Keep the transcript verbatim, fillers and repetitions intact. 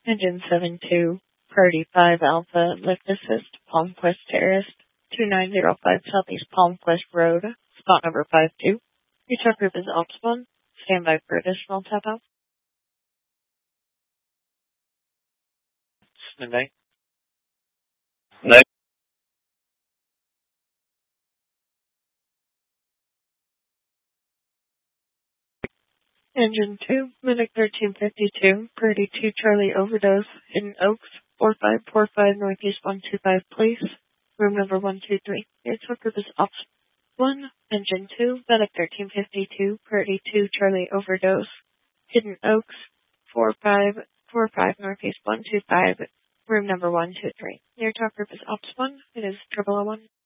Engine seven two, Priority five Alpha, Lift Assist, Palm Quest Terrace, two nine zero five Southeast Palm Quest Road, spot number five two. Your truck group is Ops one. Stand by for additional tap out. Midnight. Night. Engine two, Minute thirteen fifty-two, Priority two Charlie Overdose, Hidden Oaks, four five four five Northeast one two five Place, room number one two three. Your truck group is Ops one. Engine two, Minute thirteen fifty-two, Priority two Charlie Overdose, Hidden Oaks, four five four five Northeast one two five, room number one two three. Your truck group is Ops one. It is triple oh one.